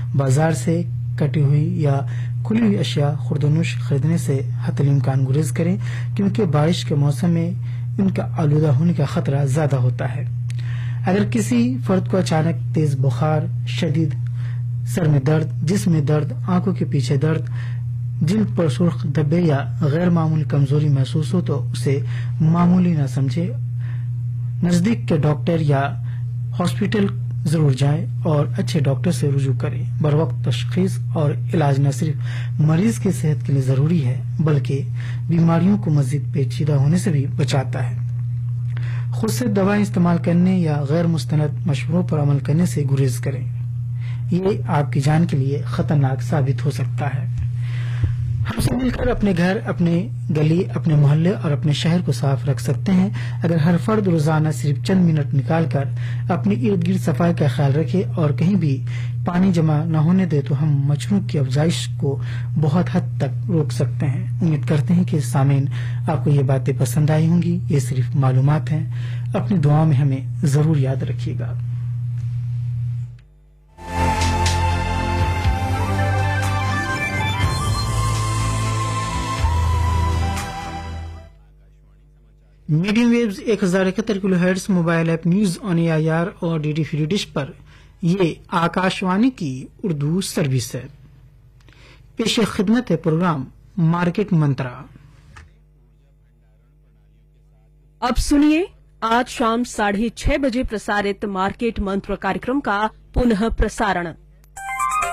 बाजार से कटी हुई या खुली हुई अशिया खुर्दनोश खरीदने से हतल इम्कान गुरेज करें, क्योंकि बारिश के मौसम में इनका आलूदा होने का खतरा ज्यादा होता है। अगर किसी फर्द को अचानक तेज बुखार, शदीद सर में दर्द, जिस्म में दर्द, आंखों के पीछे दर्द, जिल्द पर सुर्ख धब्बे या गैर मामूली कमजोरी महसूस हो तो उसे मामूली न समझे, नजदीक के डॉक्टर या हॉस्पिटल जरूर जाएं और अच्छे डॉक्टर से रुजू करें। बर वक्त तशखीस और इलाज न सिर्फ मरीज की सेहत के लिए जरूरी है बल्कि बीमारियों को मजीद पेचीदा होने से भी बचाता है। खुद से दवा इस्तेमाल करने या गैर मुस्तनद मशवरों पर अमल करने से गुरेज करें, ये आपकी जान के लिए खतरनाक साबित हो सकता है। हमसे मिलकर अपने घर, अपने गली, अपने मोहल्ले और अपने शहर को साफ रख सकते हैं। अगर हर फर्द रोजाना सिर्फ चंद मिनट निकालकर अपने इर्द गिर्द सफाई का ख्याल रखे और कहीं भी पानी जमा न होने दे तो हम मच्छरों की अफजाइश को बहुत हद तक रोक सकते हैं। उम्मीद करते हैं कि सामीन आपको ये बातें पसंद आई होंगी। ये सिर्फ मालूमात हैं, अपनी दुआओं में हमें जरूर याद रखिएगा। Medium waves 1071 kilohertz mobile app news on AIR और DD फ्री डिश पर ये आकाशवाणी की उर्दू सर्विस है। पेश खिदमत है प्रोग्राम मार्केट मंत्रा। अब सुनिए आज शाम 6:30 बजे प्रसारित मार्केट मंत्र कार्यक्रम का पुनः प्रसारण।